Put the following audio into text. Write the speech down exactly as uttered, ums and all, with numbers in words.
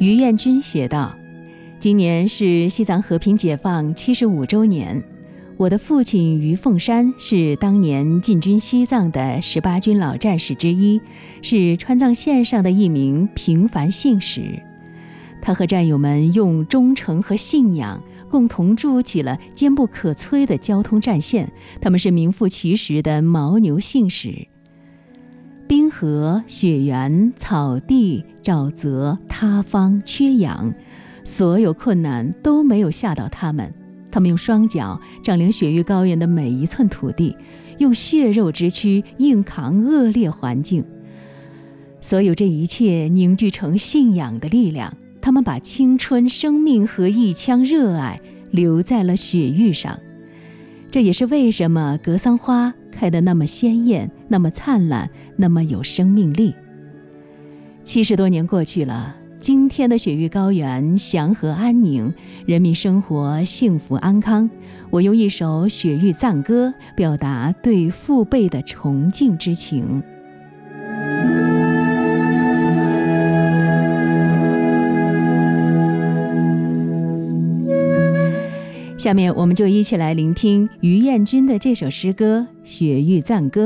于彦君写道：今年是西藏和平解放七十五周年，我的父亲于凤山是当年进军西藏的十八军老战士之一，是川藏线上的一名平凡信使。他和战友们用忠诚和信仰共同筑起了坚不可摧的交通战线，他们是名副其实的牦牛信使。冰河、雪原、草地、沼泽、塌方、缺氧，所有困难都没有吓到他们。他们用双脚丈量雪域高原的每一寸土地，用血肉之躯硬扛恶劣环境。所有这一切凝聚成信仰的力量，他们把青春、生命和一腔热爱留在了雪域上。这也是为什么格桑花开得那么鲜艳，那么灿烂，那么有生命力。七十多年过去了，今天的雪域高原祥和安宁，人民生活幸福安康。我用一首雪域赞歌表达对父辈的崇敬之情。下面我们就一起来聆听于彦君的这首诗歌《雪域赞歌》。